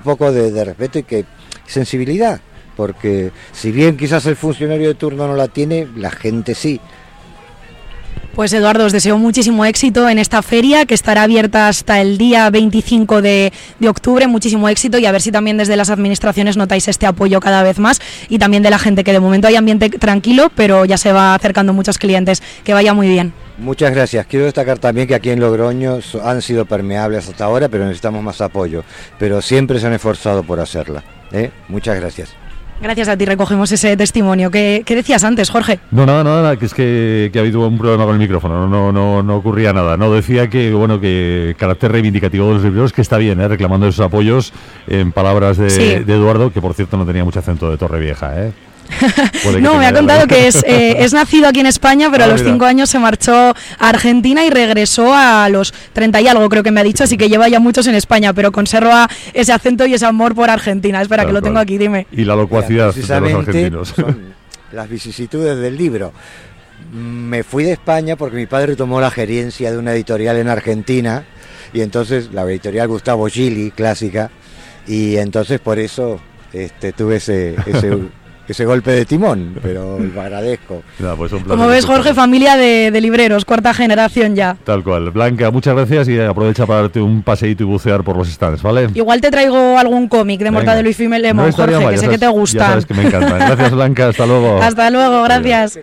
Un poco de respeto y que sensibilidad, porque si bien quizás el funcionario de turno no la tiene, la gente sí. Pues Eduardo, os deseo muchísimo éxito en esta feria que estará abierta hasta el día 25 de octubre, muchísimo éxito, y a ver si también desde las administraciones notáis este apoyo cada vez más, y también de la gente, que de momento hay ambiente tranquilo, pero ya se va acercando muchos clientes. Que vaya muy bien. Muchas gracias. Quiero destacar también que aquí en Logroño han sido permeables hasta ahora, pero necesitamos más apoyo, pero siempre se han esforzado por hacerla. Muchas gracias. Gracias a ti, recogemos ese testimonio. ¿Qué decías antes, Jorge? No, nada, que es que ha habido un problema con el micrófono, no ocurría nada. No, decía que carácter reivindicativo de los libreros, que está bien, reclamando esos apoyos, en palabras de Eduardo, que por cierto no tenía mucho acento de Torrevieja, No, me ha contado que es nacido aquí en España, pero a los 5 años se marchó a Argentina y regresó a los 30 y algo, creo que me ha dicho, así que lleva ya muchos en España, pero conserva ese acento y ese amor por Argentina. Espera, que lo tengo aquí, dime. Y la locuacidad de los argentinos. Son las vicisitudes del libro. Me fui de España porque mi padre tomó la gerencia de una editorial en Argentina, y entonces la editorial Gustavo Gili, clásica, y entonces por eso tuve ese golpe de timón, pero lo agradezco. Pues como ves, Jorge, familia de libreros, 4ª generación ya. Tal cual. Blanca, muchas gracias, y aprovecha para darte un paseíto y bucear por los stands, ¿vale? Igual te traigo algún cómic de Mortadelo y Filemón, no Jorge, mal, que sé que te gustan. Ya sabes que me encantan. Gracias, Blanca, hasta luego. Hasta luego, gracias.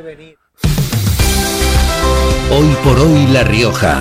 Hoy por hoy La Rioja.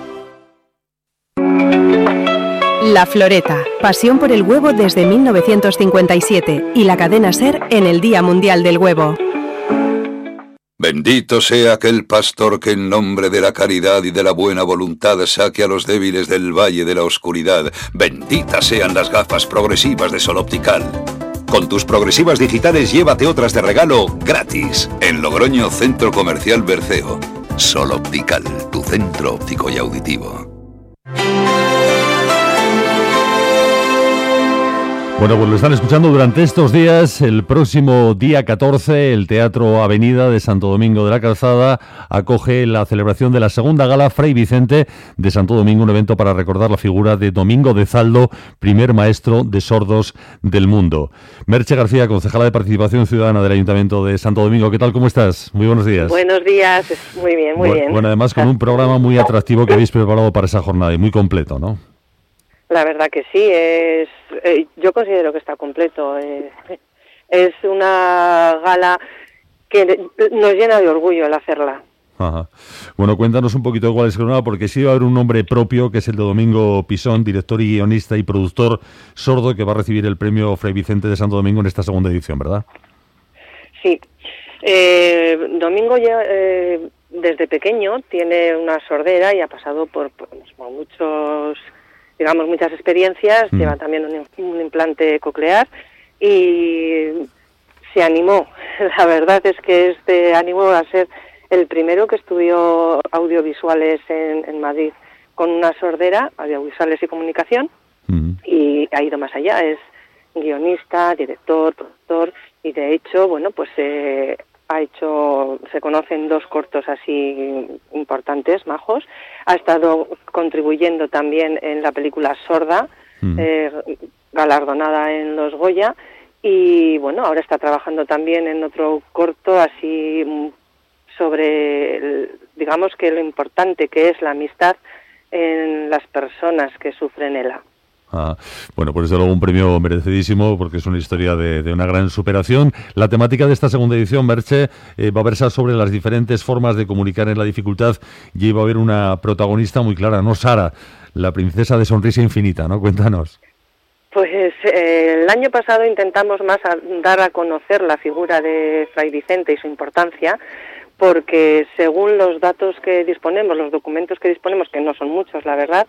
La Floreta, pasión por el huevo desde 1957 y la cadena SER en el Día Mundial del Huevo. Bendito sea aquel pastor que en nombre de la caridad y de la buena voluntad saque a los débiles del valle de la oscuridad. Benditas sean las gafas progresivas de Sol Optical. Con tus progresivas digitales llévate otras de regalo gratis. En Logroño, Centro Comercial Berceo. Sol Optical, tu centro óptico y auditivo. Bueno, pues lo están escuchando durante estos días. El próximo día 14, el Teatro Avenida de Santo Domingo de la Calzada acoge la celebración de la segunda gala Fray Vicente de Santo Domingo, un evento para recordar la figura de Domingo de Zaldo, primer maestro de sordos del mundo. Merche García, concejala de Participación Ciudadana del Ayuntamiento de Santo Domingo. ¿Qué tal? ¿Cómo estás? Muy buenos días. Buenos días, muy bien, muy bien. Bueno, además con un programa muy atractivo que habéis preparado para esa jornada y muy completo, ¿no? La verdad que sí, yo considero que está completo. Es una gala que nos llena de orgullo el hacerla. Ajá. Bueno, cuéntanos un poquito cuál es la jornada, porque sí va a haber un nombre propio, que es el de Domingo Pisón, director y guionista y productor sordo, que va a recibir el premio Fray Vicente de Santo Domingo en esta segunda edición, ¿verdad? Sí. Domingo ya, desde pequeño tiene una sordera y ha pasado por muchas experiencias, lleva también un implante coclear y se animó. La verdad es que animó a ser el primero que estudió audiovisuales en Madrid con una sordera, audiovisuales y comunicación, y ha ido más allá, es guionista, director, productor, y de hecho, se conocen 2 cortos así importantes, majos. Ha estado contribuyendo también en la película Sorda, galardonada en los Goya, y bueno, ahora está trabajando también en otro corto así sobre, digamos que lo importante que es la amistad en las personas que sufren ELA. Bueno, pues desde luego un premio merecidísimo, porque es una historia de una gran superación. La temática de esta segunda edición, Merche, va a versar sobre las diferentes formas de comunicar en la dificultad, y va a haber una protagonista muy clara, ¿no? Sara, la princesa de sonrisa infinita, ¿no? Cuéntanos. Pues el año pasado intentamos más dar a conocer la figura de Fray Vicente y su importancia, porque según los datos que disponemos, los documentos que disponemos, que no son muchos, la verdad,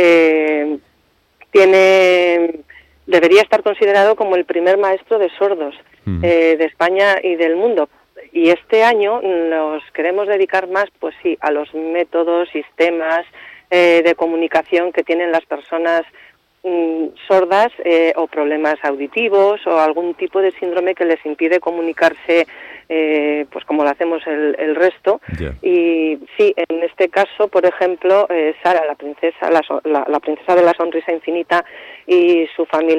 debería estar considerado como el primer maestro de sordos de España y del mundo. Y este año nos queremos dedicar más, pues sí, a los métodos, sistemas de comunicación que tienen las personas sordas o problemas auditivos o algún tipo de síndrome que les impide comunicarse pues como lo hacemos el resto. Yeah. Y sí, en este caso, por ejemplo, Sara, la princesa de la sonrisa infinita, y su familia